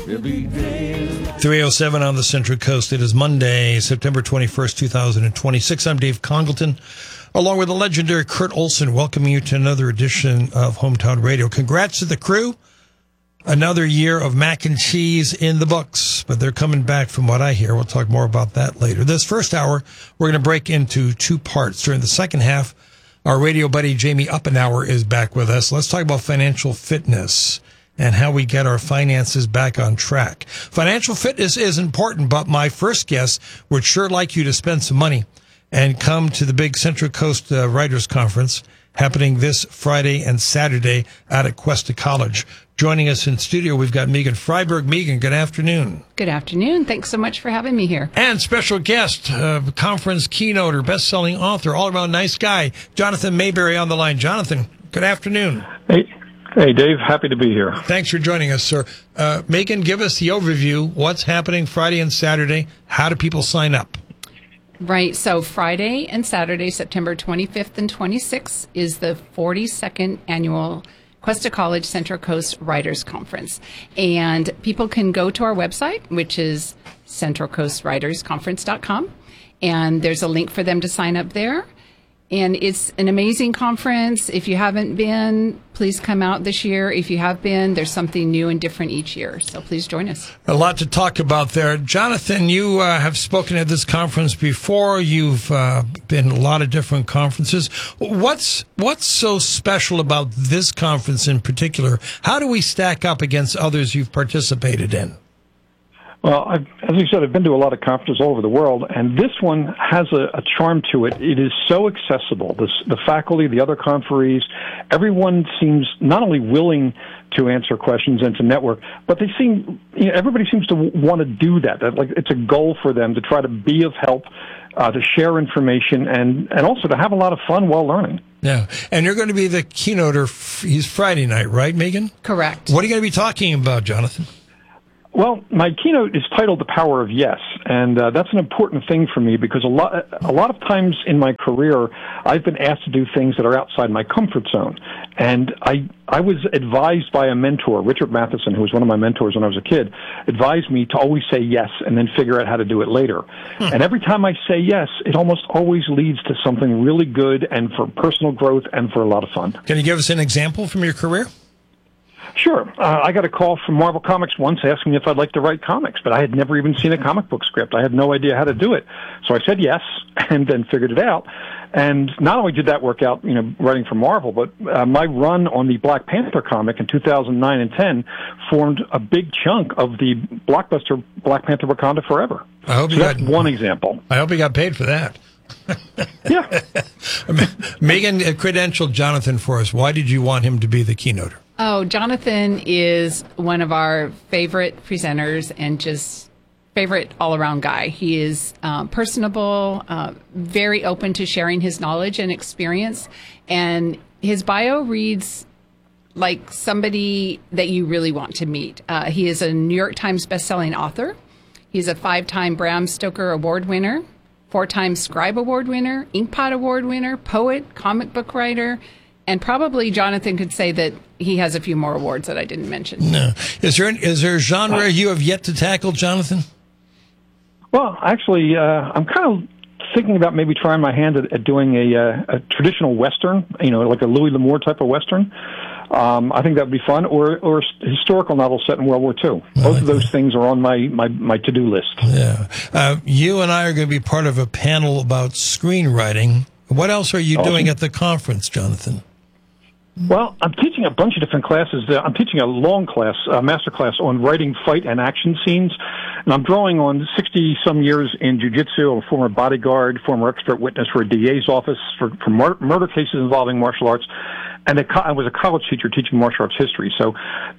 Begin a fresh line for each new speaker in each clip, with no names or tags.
3:07 on the Central Coast. It is Monday, September 21st, 2026. I'm Dave Congleton, along with the legendary Kurt Olson, welcoming you to another edition of Hometown Radio. Congrats to the crew. Another year of mac and cheese in the books, but they're coming back from what I hear. We'll talk more about that later. This first hour, we're going to break into two parts. During the second half, our radio buddy Jamie Uppenauer is back with us. Let's talk about financial fitness and how we get our finances back on track. Financial fitness is important, but my first guest would sure like you to spend some money and come to the big Central Coast Writers Conference happening this Friday and Saturday out at Cuesta College. Joining us in studio, we've got Megan Freiberg. Megan, good afternoon.
Good afternoon. Thanks so much for having me here.
And special guest, conference keynoter, best-selling author, all-around nice guy, Jonathan Mayberry on the line. Jonathan, good afternoon.
Hey, Dave. Happy to be here.
Thanks for joining us, sir. Megan, give us the overview. What's happening Friday and Saturday? How do people sign up?
Right. So Friday and Saturday, September 25th and 26th, is the 42nd annual Cuesta College Central Coast Writers Conference. And people can go to our website, which is centralcoastwritersconference.com. And there's a link for them to sign up there. And it's an amazing conference. If you haven't been, please come out this year. If you have been, there's something new and different each year. So please join us. A
lot to talk about there. Jonathan, you have spoken at this conference before. You've been at a lot of different conferences. What's so special about this conference in particular? How do we stack up against others you've participated in?
Well, as you said, I've been to a lot of conferences all over the world, and this one has a charm to it. It is so accessible. The faculty, the other conferees, everyone seems not only willing to answer questions and to network, but everybody seems to want to do that. Like it's a goal for them to try to be of help, to share information, and also to have a lot of fun while learning.
Yeah, and you're going to be the keynoter. He's Friday night, right, Megan?
Correct.
What are you going to be talking about, Jonathan?
Well, my keynote is titled "The Power of Yes," and that's an important thing for me because a lot of times in my career, I've been asked to do things that are outside my comfort zone. And I was advised by a mentor, Richard Matheson, who was one of my mentors when I was a kid, advised me to always say yes and then figure out how to do it later. And every time I say yes, it almost always leads to something really good and for personal growth and for a lot of fun.
Can you give us an example from your career?
Sure. I got a call from Marvel Comics once asking me if I'd like to write comics, but I had never even seen a comic book script. I had no idea how to do it. So I said yes and then figured it out. And not only did that work out, writing for Marvel, but my run on the Black Panther comic in 2009 and 10 formed a big chunk of the blockbuster Black Panther Wakanda Forever. That's one example.
I hope you got paid for that.
Yeah.
Megan credentialed Jonathan for us. Why did you want him to be the keynoter?
Oh, Jonathan is one of our favorite presenters and just favorite all-around guy. He is personable, very open to sharing his knowledge and experience, and his bio reads like somebody that you really want to meet. He is a New York Times bestselling author. He's a 5-time Bram Stoker Award winner, 4-time Scribe Award winner, Inkpot Award winner, poet, comic book writer, and probably Jonathan could say that he has a few more awards that I didn't mention.
No. Is there a genre you have yet to tackle, Jonathan?
Well, actually, I'm kind of thinking about maybe trying my hand at doing a traditional Western, like a Louis L'Amour type of Western. I think that would be fun, or a historical novel set in World War II. Both of those things are on my to-do list.
Yeah. You and I are going to be part of a panel about screenwriting. What else are you doing at the conference, Jonathan?
Well, I'm teaching a bunch of different classes. I'm teaching a long class, a master class on writing fight and action scenes. And I'm drawing on 60-some years in jiu-jitsu. I'm a former bodyguard, former expert witness for a DA's office for murder cases involving martial arts. And I was a college teacher teaching martial arts history. So,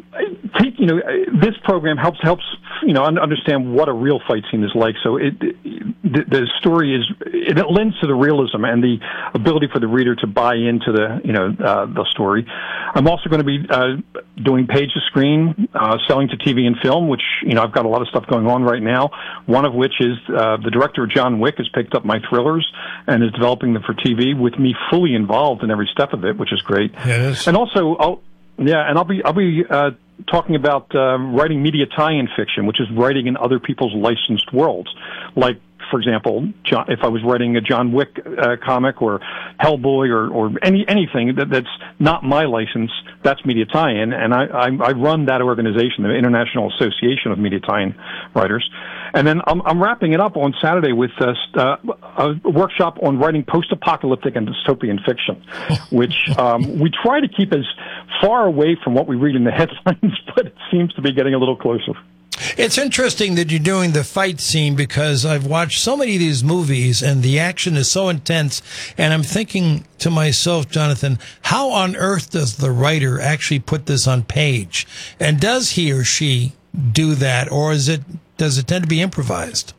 this program helps understand what a real fight scene is like. So the story it lends to the realism and the ability for the reader to buy into the story. I'm also going to be doing page to screen, selling to TV and film, which I've got a lot of stuff going on right now. One of which is the director of John Wick has picked up my thrillers and is developing them for TV with me fully involved in every step of it, which is great.
Yeah, it is.
And also, I'll be talking about writing media tie-in fiction, which is writing in other people's licensed worlds. Like, for example, if I was writing a John Wick comic or Hellboy or anything that's not my license, that's media tie-in, and I run that organization, the International Association of Media Tie-in Writers. And then I'm wrapping it up on Saturday with a workshop on writing post-apocalyptic and dystopian fiction, which we try to keep as far away from what we read in the headlines, but it seems to be getting a little closer.
It's interesting that you're doing the fight scene, because I've watched so many of these movies and the action is so intense. And I'm thinking to myself, Jonathan, how on earth does the writer actually put this on page? And does he or she do that, or does it tend to be improvised?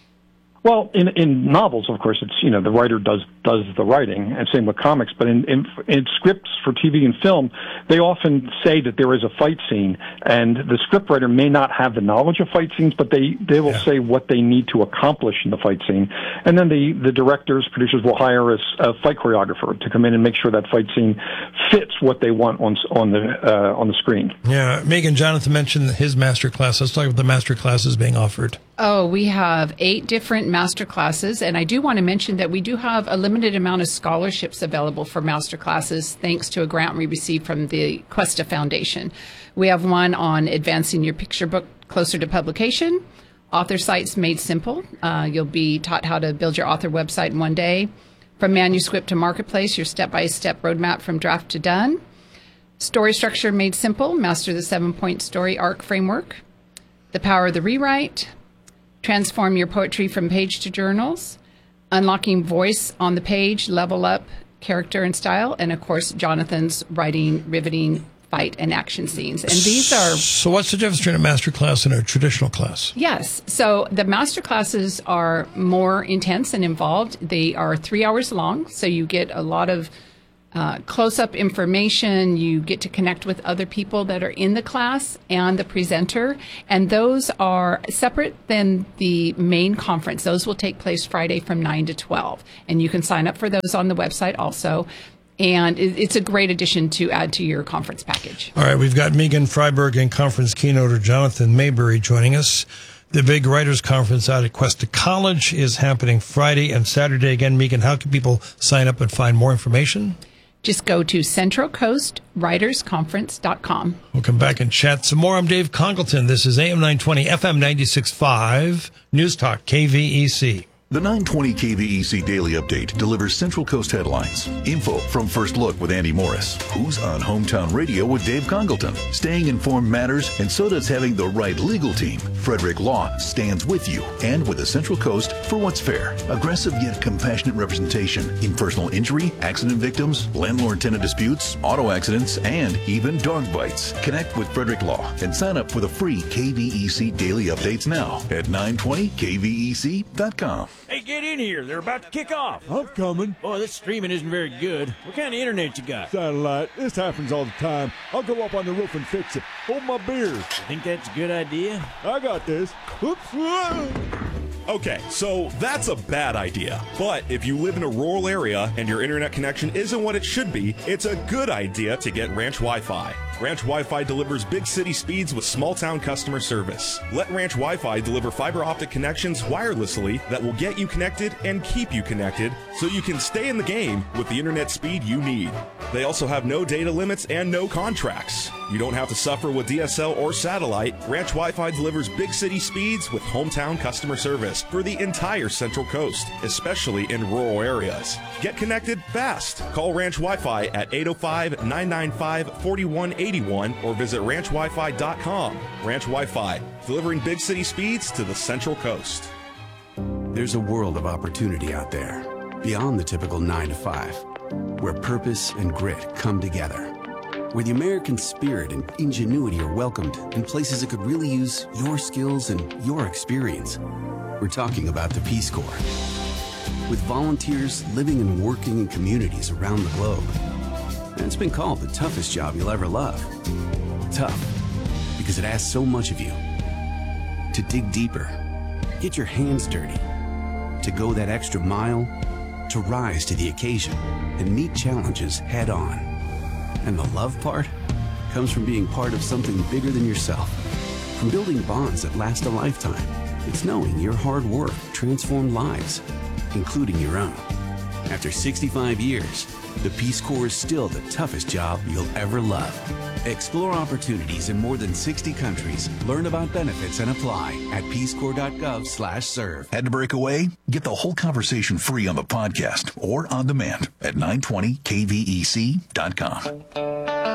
Well, in novels, of course, it's, the writer does the writing, and same with comics. But in scripts for TV and film, they often say that there is a fight scene, and the scriptwriter may not have the knowledge of fight scenes, but they will say what they need to accomplish in the fight scene, and then the directors, producers will hire a fight choreographer to come in and make sure that fight scene fits what they want on the screen.
Yeah, Megan, Jonathan mentioned his master class. Let's talk about the master classes being offered.
Oh, we have 8 different master classes, and I do want to mention that we do have a limited amount of scholarships available for master classes thanks to a grant we received from the Cuesta Foundation. We have one on advancing your picture book closer to publication, author sites made simple. You'll be taught how to build your author website in one day. From manuscript to marketplace, your step-by-step roadmap from draft to done. Story structure made simple, master the 7-point story arc framework. The power of the rewrite. Transform your poetry from page to journals, unlocking voice on the page, level up character and style, and of course, Jonathan's writing, riveting fight and action scenes. And these are...
So what's the difference between a master class and a traditional class?
Yes. So the master classes are more intense and involved. They are 3 hours long, so you get a lot of close-up information. You get to connect with other people that are in the class and the presenter, and those are separate than the main conference. Those will take place Friday from 9 to 12, and you can sign up for those on the website also. And it's a great addition to add to your conference package.
All right, we've got Megan Freiberg and conference keynoter Jonathan Maybury joining us. The big writers conference out at Cuesta College is happening Friday and Saturday. Again, Megan, how can people sign up and find more information?
Just go to centralcoastwritersconference.com.
We'll come back and chat some more. I'm Dave Congleton. This is AM 920, FM 96.5, News Talk, KVEC.
The 920 KVEC Daily Update delivers Central Coast headlines, info from First Look with Andy Morris, who's on Hometown Radio with Dave Congleton. Staying informed matters, and so does having the right legal team. Frederick Law stands with you and with the Central Coast for what's fair. Aggressive yet compassionate representation in personal injury, accident victims, landlord-tenant disputes, auto accidents, and even dog bites. Connect with Frederick Law and sign up for the free KVEC Daily Updates now at 920kvec.com.
Hey, get in here. They're about to kick off.
I'm coming.
Boy, this streaming isn't very good. What kind of internet you got?
Satellite. This happens all the time. I'll go up on the roof and fix it. Hold my beer.
You think that's a good idea?
I got this. Oops.
Okay, so that's a bad idea. But if you live in a rural area and your internet connection isn't what it should be, it's a good idea to get Ranch Wi-Fi. Ranch Wi-Fi delivers big city speeds with small town customer service. Let Ranch Wi-Fi deliver fiber optic connections wirelessly that will get you connected and keep you connected so you can stay in the game with the internet speed you need. They also have no data limits and no contracts. You don't have to suffer with DSL or satellite. Ranch Wi-Fi delivers big city speeds with hometown customer service for the entire Central Coast, especially in rural areas. Get connected fast. Call Ranch Wi-Fi at 805-995-4181 or visit ranchwifi.com. Ranch Wi-Fi, delivering big city speeds to the Central Coast.
There's a world of opportunity out there, beyond the typical 9 to 5, where purpose and grit come together, where the American spirit and ingenuity are welcomed in places that could really use your skills and your experience. We're talking about the Peace Corps, with volunteers living and working in communities around the globe. And it's been called the toughest job you'll ever love. Tough, because it asks so much of you. To dig deeper, get your hands dirty, to go that extra mile, to rise to the occasion and meet challenges head on. And the love part? comes from being part of something bigger than yourself. From building bonds that last a lifetime, it's knowing your hard work transformed lives, including your own. After 65 years, the Peace Corps is still the toughest job you'll ever love. Explore opportunities in more than 60 countries. Learn about benefits and apply at peacecorps.gov/serve.
Had to break away? Get the whole conversation free on the podcast or on demand at 920kvec.com.